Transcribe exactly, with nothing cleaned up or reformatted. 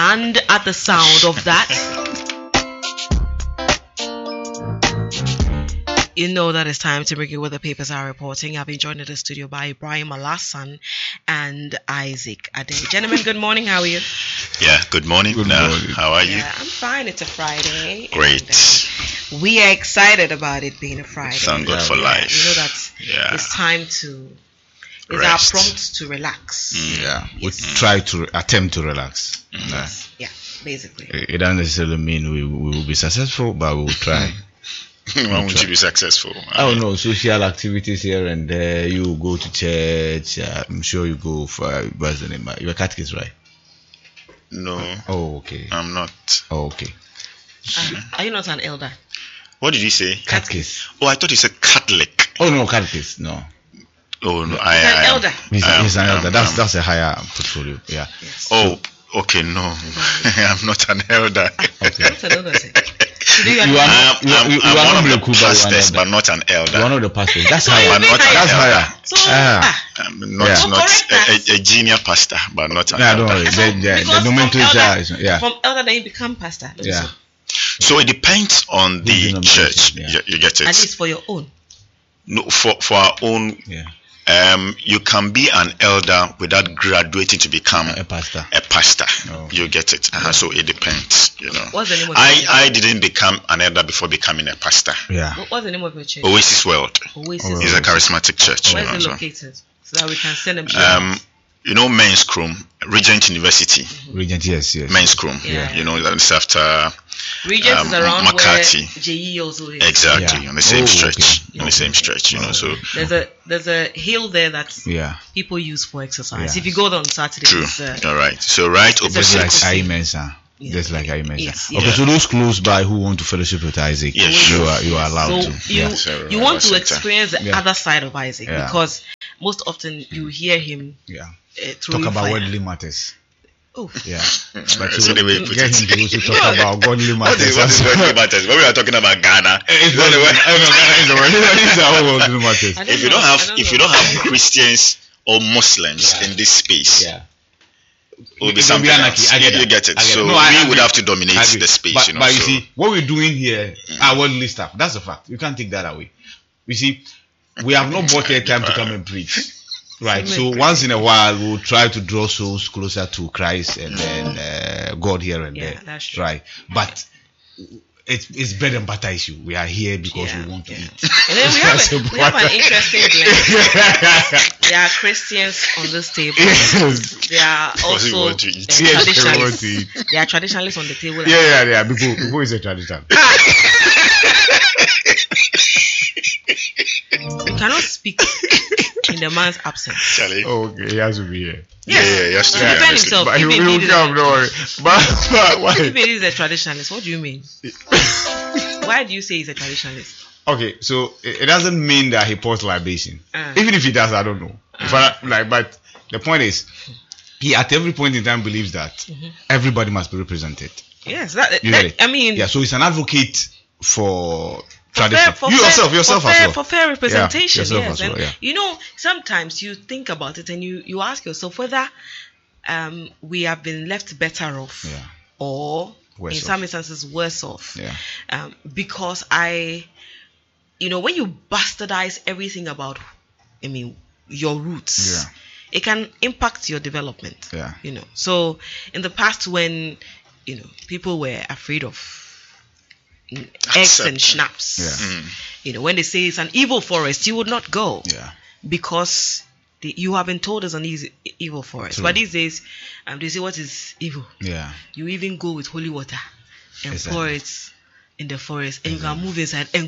And at the sound of that, you know that it's time to bring you what the papers are reporting. I've been joined in the studio by Ibrahim Alassan and Isaac Ade. Gentlemen, good morning. How are you? Yeah, good morning. Good uh, morning. How are you? Yeah, I'm fine. It's a Friday. Great. And, um, we are excited about it being a Friday. Thank God for Yeah, life. You know that Yeah. it's time to, it's Rest. our prompt to relax. Mm. Yeah, we Yes. try to attempt to relax. Mm. Yeah. Yeah, basically. It it doesn't necessarily mean we, we will be successful, but we will try. Why won't you be successful? I I don't mean, know, social activities here and there. You go to church. Uh, I'm sure you go for uh, what's the name? You're a catechist, right? No, Oh, okay. I'm not. Oh, okay. Uh, are you not an elder? What did you say? Catechist. Oh, I thought you said Catholic. Oh no, catechist. No, Oh no, I, An I am- elder. he's, I am- he's an I am- elder. That's I'm- that's a higher portfolio. Yeah. Yes. Oh, okay, no, I'm not an elder. Okay. What's an elder say? Do you, You are I'm, You are- I'm, you I'm are one not of the Miracle, but you are pastors, an but not an elder. You're one of the pastors. That's So higher. you're not higher. That's higher. So, Ah. ah, I'm not Yeah. not Correct a, us. a, a junior pastor, but not an Yeah, don't elder. worry. so The, the, because the nomenclature from elder, is yeah. from elder then you become pastor. Yeah. So, So it depends on the denomination, church. yeah. You, you get at it. least for your own. No, for for our own, Yeah. um, you can be an elder without graduating to become A pastor. a pastor. Oh. You get it. Uh-huh. So it depends. You know. What's the name of I your church? I didn't become an elder before becoming a pastor. Yeah. What- What's the name of your church? Oasis World Oasis. Oh, is a charismatic church. Where You know, is it so. located? So that we can send them to Um, you know, Men's Chrome, Regent University, Regent, yes, yes. Men's Chrome. Yeah. You know, that's after Regent um, is around McCarthy. where J E also is. exactly Yeah. on the same Oh, stretch. okay. On the same stretch. You know, so There's a there's a hill there that Yeah. people use for exercise. Yeah. If you go there on Saturday, true. it's, uh, All right. So right a Just opposite. like Yes. I Mensa. Yeah. Just like I Mensa. Yes, Okay, yeah. so those close by who want to fellowship with Isaac, Yes, you sure. are you are allowed so to. you Yeah. So, you uh, want to center. experience the Yeah. other side of Isaac Yeah. because most often you hear him Yeah. uh, throwing Talk about fire. worldly matters. Oh, Yeah. But So they will put get it- him to also talk about godly What matters. is, what is worldly matters? When we are talking about Ghana, It's you know, not- the way- I know, Ghana is the word. These are all worldly matters. I don't if you know, don't I have don't if know. you don't have Christians or Muslims Yeah. in this space, Yeah. it will It be will something be anarchy. else. I get you, you that. get it. I get so it. No, I we agree. would have to dominate I agree. the space. But, you know. but you so. see, what we're doing here are worldly stuff. That's a fact. You can't take that away. You see, we have not bought air time to come and preach. Right. So once in a while, we'll try to draw souls closer to Christ and then uh, God here and Yeah, there. that's true. Right. But it's it's bread and butter issue. We are here because Yeah, we want to yeah. eat. And then we have, That's a, a we have an butter. interesting blend. There are Christians on this table. Yes. There are Because we also want to eat. uh, Yes, we traditionalists. want to eat. There are traditionalists on the table. Yeah, yeah, yeah. Before, before is a tradition. You cannot speak in the man's absence. Charlie. Oh, okay, he has to be here. Yeah, yeah, he has to He be defend honest. himself. But he If will indeed is a- come, don't worry. But, but why? If it is a traditionalist, what do you mean? Why do you say he's a traditionalist? Okay, so it, it doesn't mean that he pours libation. Uh. Even if he does, I don't know. But like, but the point is, he at every point in time believes that Mm-hmm. everybody must be represented. Yes, that, You that- get it? I mean, Yeah, so he's an advocate for for tradition. fair- for you fair- yourself, yourself for as fair, well. for fair representation. yourself yes, as well, and yeah. you know, sometimes you think about it and you you ask yourself whether um we have been left better off Yeah. or Worse in off. some instances worse off. Yeah. Um, because I, you know, when you bastardize everything about, I mean, your roots, Yeah. it can impact your development. Yeah. You know, so in the past when, you know, people were afraid of mm, eggs and Accept. schnapps, Yeah. Mm. you know, when they say it's an evil forest, you would not go Yeah. because the, you have been told it's an easy, evil forest. True. But these days, um, they say what is evil. Yeah. You even go with holy water and Exactly. pour it in the forest, and you can move inside and